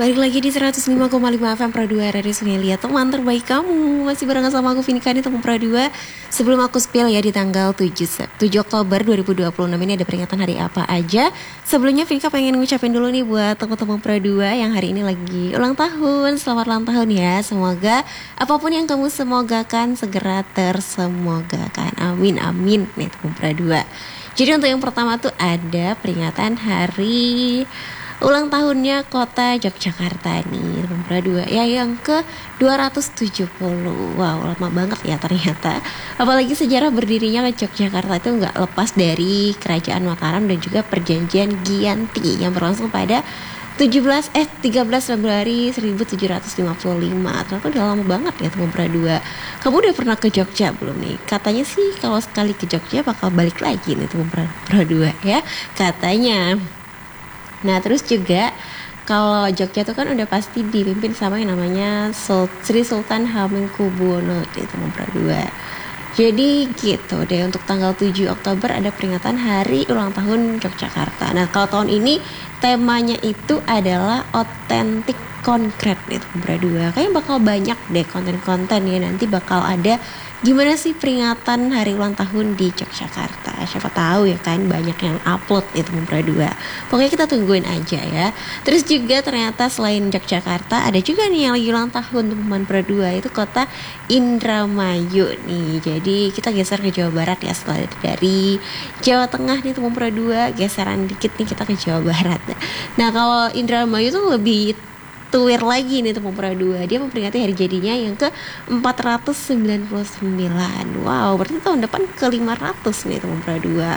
Balik lagi di 105,5 FM Pro 2 Radio Sungai Liat, teman terbaik kamu. Masih bareng sama aku Vinika nih, teman Pro 2. Sebelum aku spill ya, di tanggal 7 Oktober 2026 ini ada peringatan hari apa aja. Sebelumnya Vinika pengen ngucapin dulu nih buat teman-teman Pro 2 yang hari ini lagi ulang tahun. Selamat ulang tahun ya. Semoga apapun yang kamu semogakan segera tersemogakan. Amin amin nih teman Pro 2. Jadi untuk yang pertama tuh ada peringatan hari ulang tahunnya kota Yogyakarta nih, nomor 2 ya, yang ke 270. Wow, lama banget ya ternyata. Apalagi sejarah berdirinya Yogyakarta itu nggak lepas dari Kerajaan Mataram dan juga Perjanjian Giyanti yang berlangsung pada 13 Februari 1755. Ternyata udah lama banget ya teman Pradua. Kamu udah pernah ke Jogja belum nih? Katanya sih kalau sekali ke Jogja bakal balik lagi nih teman Pradua ya, katanya. Nah terus juga kalau Jogja tuh kan udah pasti dipimpin sama yang namanya Sri Sultan Hamengkubuwono itu nomor 2. Jadi gitu deh, untuk tanggal 7 Oktober ada peringatan hari ulang tahun Yogyakarta. Nah kalau tahun ini temanya itu adalah otentik konkret itu nomor 2. Kayaknya bakal banyak deh konten-konten ya, nanti bakal ada gimana sih peringatan hari ulang tahun di Yogyakarta. Siapa tahu ya kan banyak yang upload itu nomor 2. Pokoknya kita tungguin aja ya. Terus juga ternyata selain Yogyakarta ada juga nih yang lagi ulang tahun teman Pro 2, itu kota Indramayu nih. Jadi kita geser ke Jawa Barat ya, setelah dari Jawa Tengah nih teman Pro 2, geseran dikit nih kita ke Jawa Barat. Nah kalau Indramayu tuh lebih tuir lagi nih teman Pro 2. Dia memperingati hari jadinya yang ke 499. Wow, berarti tahun depan ke 500 nih teman Pro 2.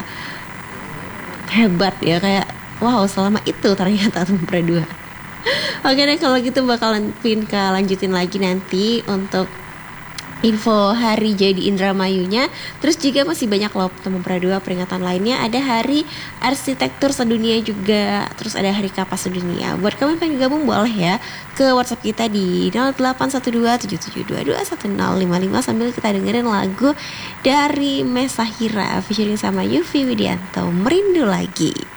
Hebat ya, kayak wow, selama itu ternyata teman Pro 2. Oke deh, kalau gitu bakalan Pinka lanjutin lagi nanti untuk info hari jadi Indramayunya. Terus juga masih banyak loh teman Pro 2 peringatan lainnya. Ada hari arsitektur sedunia juga. Terus ada hari kapas sedunia. Buat kamu yang pengen gabung boleh ya ke WhatsApp kita di 081277221055 sambil kita dengerin lagu dari Mesahira featuring sama Yufi Widianto, Merindu Lagi.